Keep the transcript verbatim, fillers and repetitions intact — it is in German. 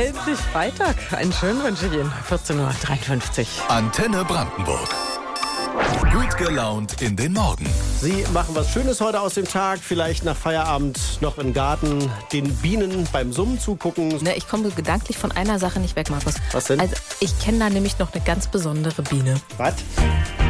Endlich Freitag. Einen schönen wünsche ich Ihnen. vierzehn Uhr dreiundfünfzig. Antenne Brandenburg. Gut gelaunt in den Morgen. Sie machen was Schönes heute aus dem Tag. Vielleicht nach Feierabend noch im Garten den Bienen beim Summen zugucken. Ne, ich komme gedanklich von einer Sache nicht weg, Markus. Was denn? Also, ich kenne da nämlich noch eine ganz besondere Biene. Was?